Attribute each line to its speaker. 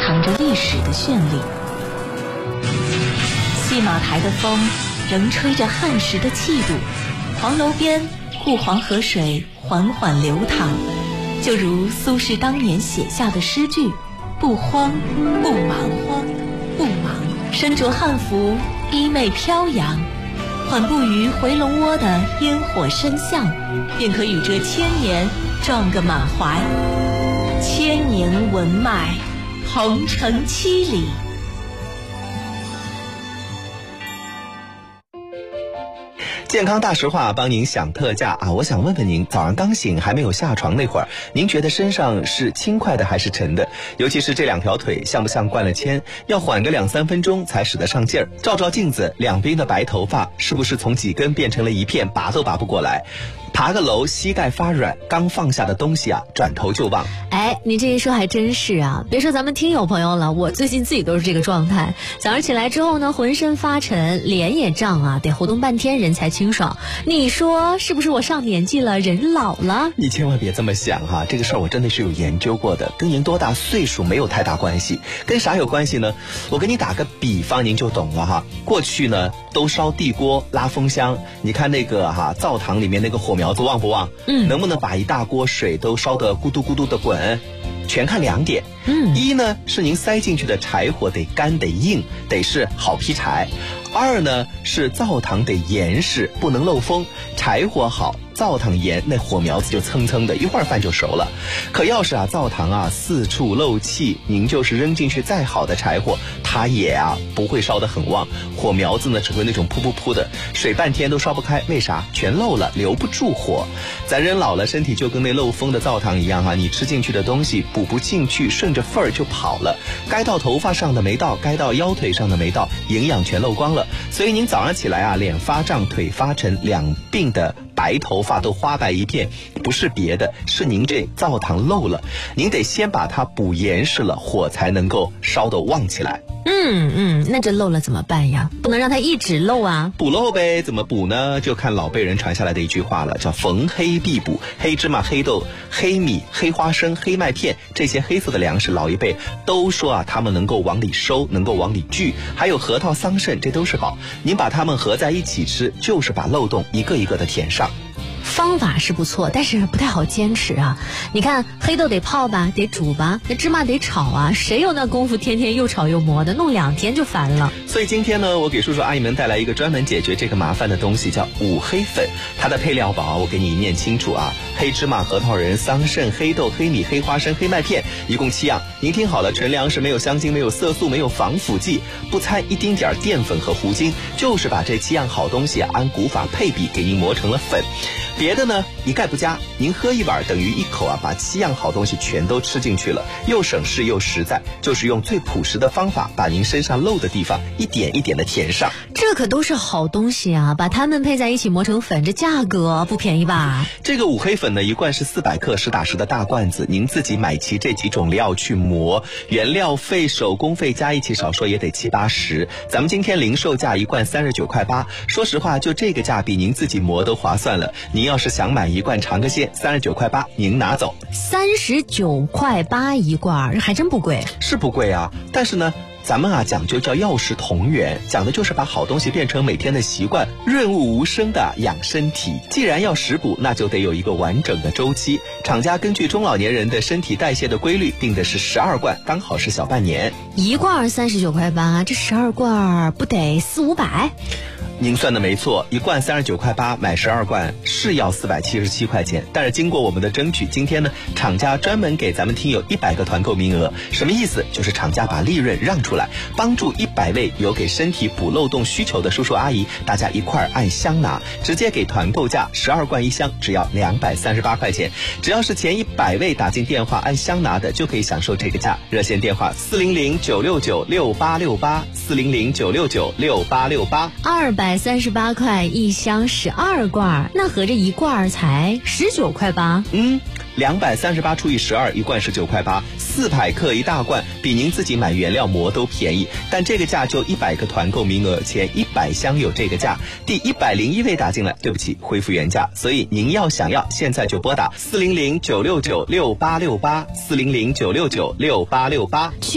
Speaker 1: 藏着历史的绚丽。戏码台的风仍吹着汉时的气度，黄楼边护黄河水缓缓流淌，就如苏轼当年写下的诗句：不慌不忙，不忙，身着汉服，衣袂飘扬，缓步于回龙窝的烟火深巷，便可与这千年撞个满怀。千年文脉，红尘七里。
Speaker 2: 健康大实话帮您享特价啊！我想问问您，早上刚醒还没有下床那会儿，您觉得身上是轻快的还是沉的？尤其是这两条腿像不像灌了铅？要缓个2-3分钟才使得上劲儿。照照镜子，两边的白头发是不是从几根变成了一片，拔都拔不过来？爬个楼膝盖发软，刚放下的东西啊转头就忘。
Speaker 3: 哎，你这一说还真是啊，别说咱们听友朋友了，我最近自己都是这个状态。早上起来之后呢，浑身发沉，脸也胀啊，得活动半天人才清爽。你说是不是我上年纪了，人老了？
Speaker 2: 你千万别这么想哈，这个事儿我真的是有研究过的，跟您多大岁数没有太大关系。跟啥有关系呢？我给你打个比方您就懂了哈。过去呢都烧地锅拉风箱，你看那个灶堂里面那个火苗子旺不旺？能不能把一大锅水都烧得咕嘟咕嘟的滚？全看2点。一呢是您塞进去的柴火得干得硬，得是好劈柴。2呢是灶堂得严实，不能漏风，柴火好，灶堂严，那火苗子就蹭蹭的，一会儿饭就熟了。可要是灶堂四处漏气，您就是扔进去再好的柴火，它也不会烧得很旺，火苗子呢只会那种扑扑扑的，水半天都烧不开。为啥？全漏了，留不住火。咱人老了，身体就跟那漏风的灶堂一样你吃进去的东西补不进去，顺着缝儿就跑了，该到头发上的没到，该到腰腿上的没到，营养全漏光了。所以您早上起来脸发胀，腿发沉，两鬓的白头发都花白一片，不是别的，是您这灶堂漏了，您得先把它补严实了，火才能够烧得旺起来。
Speaker 3: 那这漏了怎么办呀？不能让它一直漏啊。
Speaker 2: 补漏呗，怎么补呢？就看老辈人传下来的一句话了，叫逢黑必补。黑芝麻、黑豆、黑米、黑花生、黑麦片，这些黑色的粮食，老一辈都说他们能够往里收，能够往里聚。还有核桃、桑葚，这都是宝。您把它们合在一起吃，就是把漏洞一个一个的填上。
Speaker 3: 方法是不错，但是不太好坚持啊。你看黑豆得泡吧，得煮吧，那芝麻得炒啊，谁有那功夫天天又炒又磨的，弄2天就烦了。
Speaker 2: 所以今天呢，我给叔叔阿姨们带来一个专门解决这个麻烦的东西，叫五黑粉。它的配料表我给你念清楚黑芝麻、核桃仁、桑葚、黑豆、黑米、黑花生、黑麦片，一共7样。您听好了，纯粮食，没有香精，没有色素，没有防腐剂，不掺一丁点淀粉和糊精，就是把这7样好东西按古法配比给您磨成了粉。别的呢一概不加，您喝一碗等于1口把7样好东西全都吃进去了，又省事又实在，就是用最朴实的方法把您身上漏的地方一点一点的填上。
Speaker 3: 这可都是好东西啊，把它们配在一起磨成粉，这价格不便宜吧？
Speaker 2: 这个五黑粉呢，一罐是400克，实打实的大罐子，您自己买齐这几种料去磨，原料费、手工费加一起少说也得70-80。咱们今天零售价一罐39.8块，说实话就这个价比您自己磨都划算了。您要是想买一罐尝个鲜，39.8块，您拿走。
Speaker 3: 39.8块一罐，还真不贵。
Speaker 2: 是不贵但是呢咱们讲究叫药食同源，讲的就是把好东西变成每天的习惯，润物无声的养身体。既然要食补，那就得有一个完整的周期。厂家根据中老年人的身体代谢的规律，定的是12罐，刚好是小半年。
Speaker 3: 一罐39.8块，这12罐不得400-500？
Speaker 2: 您算的没错，一罐39.8块，买12罐是要477块钱。但是经过我们的争取，今天呢，厂家专门给咱们听友100个团购名额。什么意思？就是厂家把利润让出来，帮助100位有给身体补漏洞需求的叔叔阿姨，大家一块按箱拿，直接给团购价，12罐一箱只要238块钱。只要是前100位打进电话按箱拿的，就可以享受这个价。热线电话
Speaker 3: 400-969-6868，400-969-6868，238块一箱12罐，那合着一罐才19.8块。
Speaker 2: 238除以12，一罐19.8块，400克一大罐，比您自己买原料磨都便宜。但这个价就100个团购名额，前100箱有这个价，第101位打进来，对不起，恢复原价。所以您想要，现在就拨打400-969-6868，400-969-6868。